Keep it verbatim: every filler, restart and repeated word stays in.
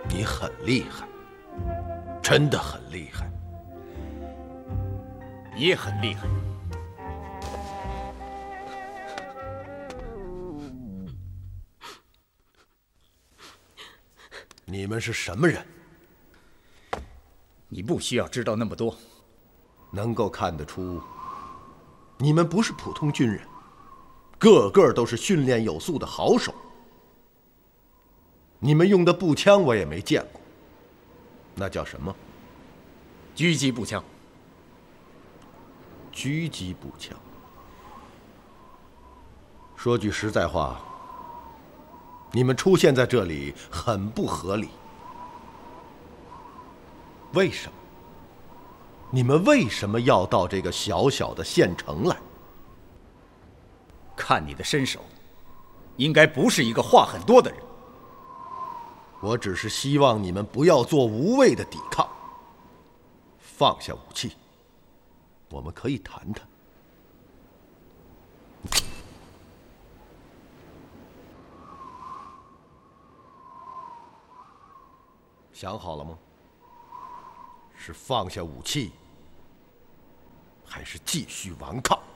你很厉害，真的很厉害。 你也很厉害。 你们是什么人？ 你不需要知道那么多。 能够看得出，你们不是普通军人，个个都是训练有素的好手。你们用的步枪我也没见过，那叫什么？ 狙击步枪。 狙击步枪。说句实在话，你们出现在这里很不合理。为什么？你们为什么要到这个小小的县城来？ 看你的身手，应该不是一个话很多的人。 我只是希望你们不要做无谓的抵抗，放下武器，我们可以谈谈。想好了吗？是放下武器，还是继续顽抗？